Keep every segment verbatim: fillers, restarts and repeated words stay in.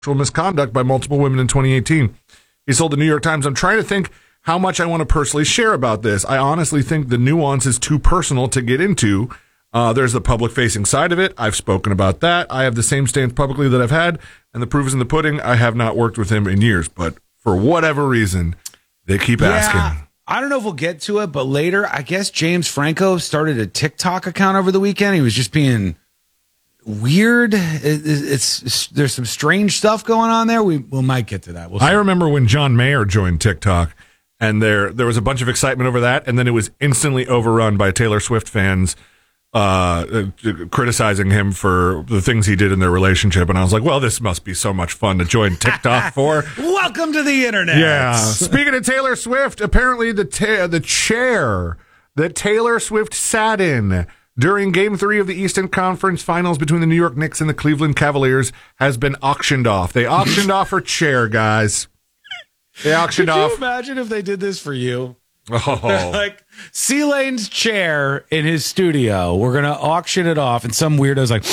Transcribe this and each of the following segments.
misconduct by multiple women in twenty eighteen. He told the New York Times, I'm trying to think how much I want to personally share about this. I honestly think the nuance is too personal to get into. Uh, there's the public-facing side of it. I've spoken about that. I have the same stance publicly that I've had, and the proof is in the pudding. I have not worked with him in years, but for whatever reason, they keep yeah, asking. I don't know if we'll get to it, but later, I guess James Franco started a TikTok account over the weekend. He was just being weird. It, it's, it's there's some strange stuff going on there. We we might get to that. We'll see. I remember when John Mayer joined TikTok, and there there was a bunch of excitement over that, and then it was instantly overrun by Taylor Swift fans uh, criticizing him for the things he did in their relationship. And I was like, well, this must be so much fun to join TikTok for. Welcome to the internet. Yeah. Speaking of Taylor Swift, apparently the ta- the chair that Taylor Swift sat in during Game three of the Eastern Conference Finals between the New York Knicks and the Cleveland Cavaliers has been auctioned off. They auctioned off her chair, guys. They auctioned Could off. you imagine if they did this for you? Oh. Like, C-Lane's chair in his studio, we're going to auction it off, and some weirdo's like,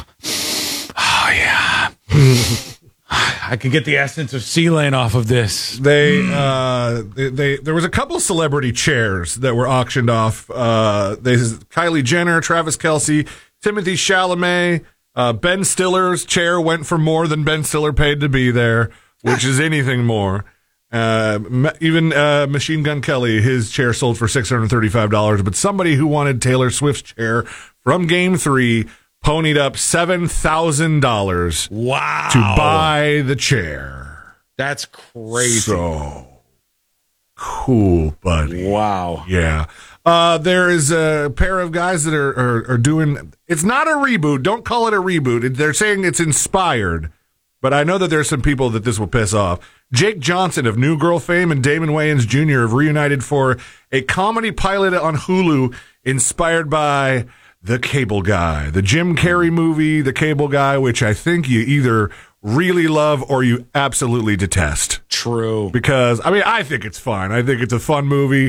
oh, yeah. I could get the essence of C-Lane off of this. They, uh, they, they, there was a couple celebrity chairs that were auctioned off. Uh, they, Kylie Jenner, Travis Kelce, Timothy Chalamet, uh, Ben Stiller's chair went for more than Ben Stiller paid to be there, which is anything more. Uh, even uh, Machine Gun Kelly, his chair sold for six hundred thirty-five dollars, but somebody who wanted Taylor Swift's chair from Game three ponied up seven thousand dollars wow. to buy the chair. That's crazy. So cool, buddy. Wow. Yeah. Uh, there is a pair of guys that are, are, are doing, it's not a reboot. Don't call it a reboot. They're saying it's inspired, but I know that there's some people that this will piss off. Jake Johnson of New Girl fame and Damon Wayans Junior have reunited for a comedy pilot on Hulu inspired by The Cable Guy, the Jim Carrey movie, The Cable Guy, which I think you either really love or you absolutely detest. True. Because, I mean, I think it's fun. I think it's a fun movie.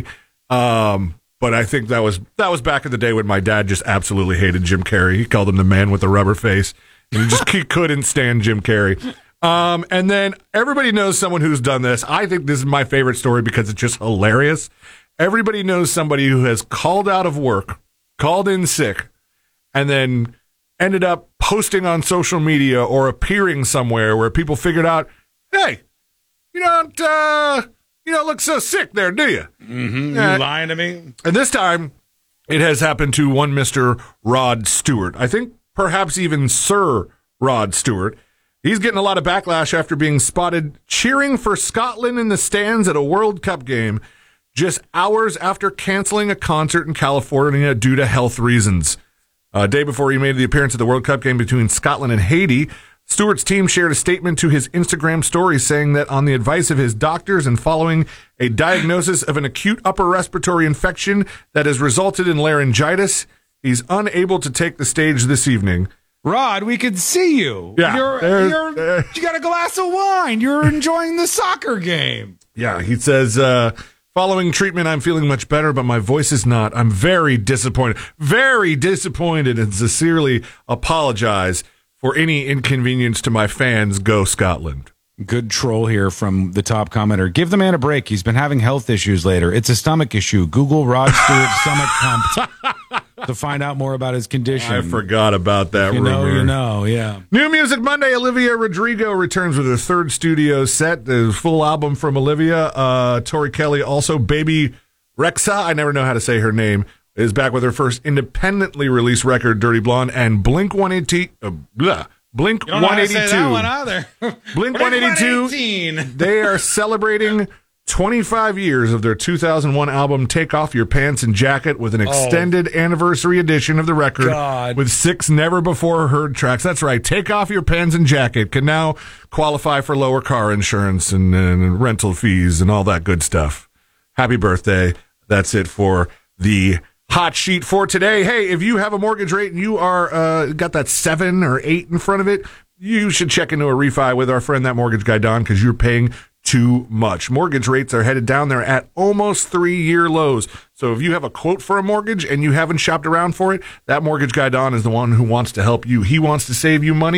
Um, but I think that was that was back in the day when my dad just absolutely hated Jim Carrey. He called him the man with the rubber face. And he just he couldn't stand Jim Carrey. Um, and then everybody knows someone who's done this. I think this is my favorite story because it's just hilarious. Everybody knows somebody who has called out of work, called in sick, and then ended up posting on social media or appearing somewhere where people figured out, hey, you don't, uh, you don't look so sick there, do you? Mm-hmm. Uh, you lying to me? And this time, it has happened to one Mister Rod Stewart. I think perhaps even Sir Rod Stewart. He's getting a lot of backlash after being spotted cheering for Scotland in the stands at a World Cup game just hours after canceling a concert in California due to health reasons. A day before he made the appearance at the World Cup game between Scotland and Haiti, Stewart's team shared a statement to his Instagram story saying that on the advice of his doctors and following a diagnosis of an acute upper respiratory infection that has resulted in laryngitis, he's unable to take the stage this evening. Rod, we could see you. Yeah, you're, you're, you got a glass of wine. You're enjoying the soccer game. Yeah, he says, uh, following treatment, I'm feeling much better, but my voice is not. I'm very disappointed, very disappointed, and sincerely apologize for any inconvenience to my fans. Go Scotland. Good troll here from the top commenter. Give the man a break. He's been having health issues later. It's a stomach issue. Google Rod Stewart stomach pump to find out more about his condition. I forgot about that you rumor. know, you know, yeah. New Music Monday, Olivia Rodrigo returns with her third studio set, the full album from Olivia. Uh, Tori Kelly also, Baby Rexha, I never know how to say her name, is back with her first independently released record, Dirty Blonde, and Blink one eighty, uh, blah, Blink one eighty-two. That one either. Blink one eighty-two. They are celebrating twenty-five years of their two thousand one album Take Off Your Pants and Jacket with an extended oh. anniversary edition of the record God. with six never before heard tracks. That's right. Take Off Your Pants and Jacket can now qualify for lower car insurance and, and rental fees and all that good stuff. Happy birthday. That's it for the hot sheet for today. Hey, if you have a mortgage rate and you are uh, got that seven or eight in front of it, you should check into a refi with our friend, That Mortgage Guy Don, because you're paying too much. Mortgage rates are headed down. They're at almost three-year lows. So if you have a quote for a mortgage and you haven't shopped around for it, That Mortgage Guy Don is the one who wants to help you. He wants to save you money,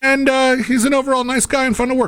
and uh, he's an overall nice guy and fun to work